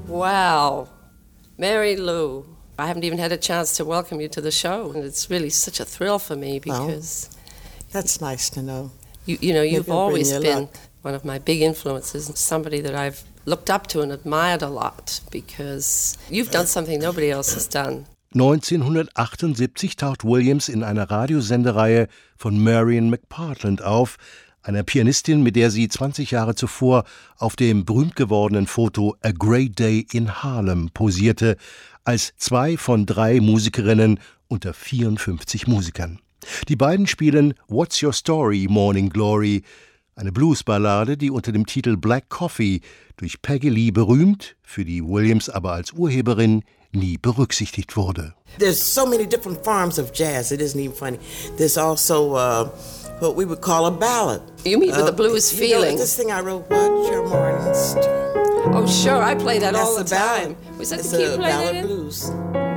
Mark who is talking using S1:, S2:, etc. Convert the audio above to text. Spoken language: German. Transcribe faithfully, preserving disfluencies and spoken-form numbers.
S1: Wow. Mary Lou, I haven't even had a chance to welcome you to the show, and it's really such a thrill for me because...
S2: Well, that's nice to know.
S1: You, you know, you've always been
S2: luck.
S1: one of my big influences, somebody that I've looked up to and admired a lot because you've done something nobody else has done.
S3: neunzehnhundertachtundsiebzig taucht Williams in einer Radiosendereihe von Marion McPartland auf, einer Pianistin, mit der sie zwanzig Jahre zuvor auf dem berühmt gewordenen Foto A Great Day in Harlem posierte, als zwei von drei Musikerinnen unter vierundfünfzig Musikern. Die beiden spielen What's Your Story, Morning Glory, eine Bluesballade, die unter dem Titel Black Coffee durch Peggy Lee berühmt, für die Williams aber als Urheberin nie berücksichtigt wurde.
S2: There's so many different forms of jazz, it isn't even funny. There's also uh, what we would call a ballad.
S1: You mean with
S2: uh,
S1: the blues
S2: you
S1: feeling?
S2: Know, this thing I wrote, What's Your Morning Star?
S1: Oh, sure, I play that
S2: That's
S1: all the
S2: a ballad.
S1: time. Was that
S2: it's
S1: the key
S2: a
S1: play
S2: ballad
S1: that in?
S2: blues.